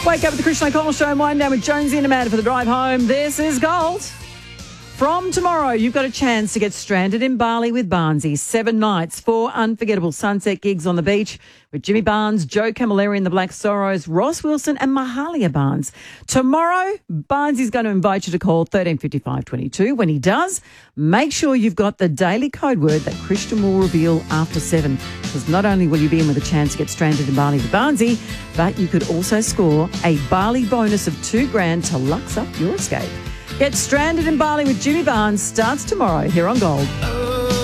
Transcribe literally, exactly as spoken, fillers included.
Wake up with the Christian O'Connell Show and wind down with Jonesy and Amanda for the drive home. This is Gold. From tomorrow, you've got a chance to get stranded in Bali with Barnesy. Seven nights, four unforgettable sunset gigs on the beach with Jimmy Barnes, Joe Camilleri and the Black Sorrows, Ross Wilson and Mahalia Barnes. Tomorrow, Barnesy's going to invite you to call thirteen fifty-five twenty-two. When he does, make sure you've got the daily code word that Christian will reveal after seven. Because not only will you be in with a chance to get stranded in Bali with Barnesy, but you could also score a Bali bonus of two grand to lux up your escape. Get stranded in Bali with Jimmy Barnes starts tomorrow here on Gold.